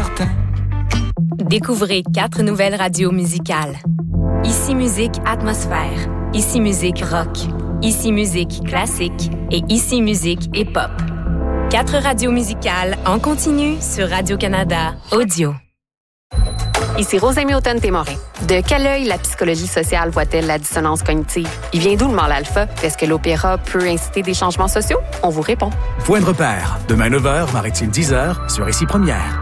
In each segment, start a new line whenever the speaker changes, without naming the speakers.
certain.
Découvrez 4 nouvelles radios musicales. Ici Musique Atmosphère, Ici Musique Rock, Ici Musique Classique et Ici Musique Hip-Hop. 4 radios musicales en continu sur Radio-Canada Audio.
Ici Rosemée Automne-Témorin. De quel œil la psychologie sociale voit-elle la dissonance cognitive? Il vient d'où le mal alpha? Est-ce que l'opéra peut inciter des changements sociaux? On vous répond.
Point de repère. Demain 9h, Maritime 10h, sur Ici Première.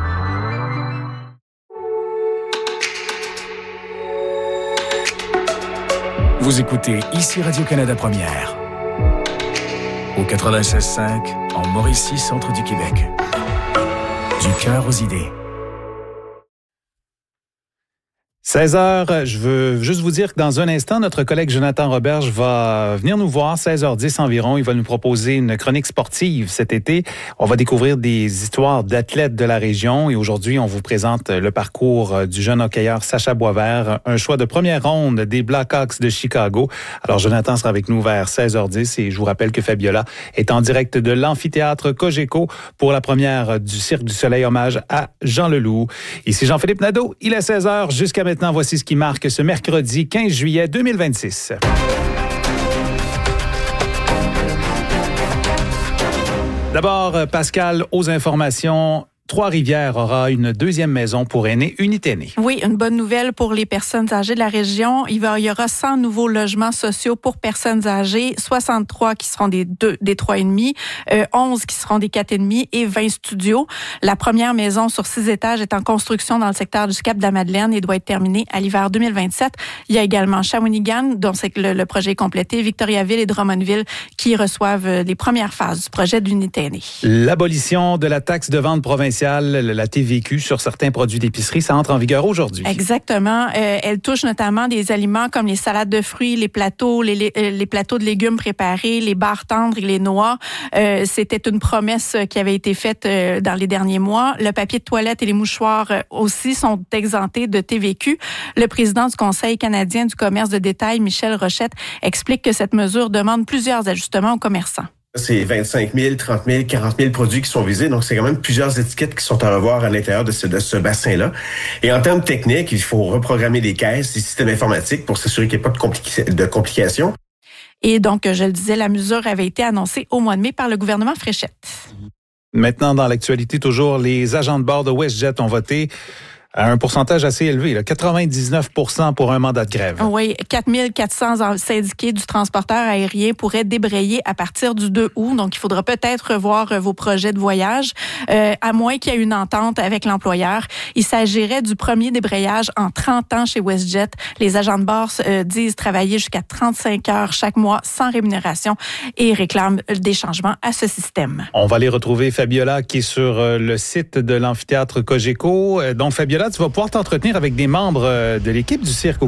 Vous écoutez Ici Radio-Canada Première. Au 96.5, en Mauricie, centre du Québec. Du cœur aux idées.
16h, je veux juste vous dire que dans un instant, notre collègue Jonathan Roberge va venir nous voir, 16h10 environ. Il va nous proposer une chronique sportive cet été. On va découvrir des histoires d'athlètes de la région et aujourd'hui, on vous présente le parcours du jeune hockeyeur Sacha Boisvert, un choix de première ronde des Blackhawks de Chicago. Alors, Jonathan sera avec nous vers 16h10 et je vous rappelle que Fabiola est en direct de l'amphithéâtre Cogeco pour la première du Cirque du Soleil hommage à Jean Leloup. Ici Jean-Philippe Nadeau, il est 16h jusqu'à maintenant. Voici ce qui marque ce mercredi 15 juillet 2026. D'abord, Pascal, aux informations. Trois-Rivières aura une deuxième maison pour aînés, Unité Aînée.
Oui, une bonne nouvelle pour les personnes âgées de la région. Il y aura 100 nouveaux logements sociaux pour personnes âgées, 63 qui seront des 3,5, 11 qui seront des 4,5 et 20 studios. La première maison sur 6 étages est en construction dans le secteur du Cap-de-la-Madeleine et doit être terminée à l'hiver 2027. Il y a également Shawinigan, dont le projet est complété, Victoriaville et Drummondville qui reçoivent les premières phases du projet d'Unité Aînée.
L'abolition de la taxe de vente provinciale, la TVQ, sur certains produits d'épicerie, ça entre en vigueur aujourd'hui.
Exactement. Elle touche notamment des aliments comme les salades de fruits, les plateaux de légumes préparés, les barres tendres et les noix. C'était une promesse qui avait été faite dans les derniers mois. Le papier de toilette et les mouchoirs aussi sont exemptés de TVQ. Le président du Conseil canadien du commerce de détail, Michel Rochette, explique que cette mesure demande plusieurs ajustements aux commerçants.
C'est 25 000, 30 000, 40 000 produits qui sont visés. Donc, c'est quand même plusieurs étiquettes qui sont à revoir à l'intérieur de ce bassin-là. Et en termes techniques, il faut reprogrammer des caisses, des systèmes informatiques pour s'assurer qu'il n'y ait pas de complications.
Et donc, je le disais, la mesure avait été annoncée au mois de mai par le gouvernement Fréchette.
Maintenant, dans l'actualité, toujours, les agents de bord de WestJet ont voté à un pourcentage assez élevé, là, 99% pour un mandat de grève.
Oui, 4400 syndiqués du transporteur aérien pourraient débrayer à partir du 2 août. Donc, il faudra peut-être revoir vos projets de voyage, à moins qu'il y ait une entente avec l'employeur. Il s'agirait du premier débrayage en 30 ans chez WestJet. Les agents de bord disent travailler jusqu'à 35 heures chaque mois sans rémunération et réclament des changements à ce système.
On va aller retrouver Fabiola qui est sur le site de l'amphithéâtre Cogeco. Donc, Fabiola, tu vas pouvoir t'entretenir avec des membres de l'équipe du cirque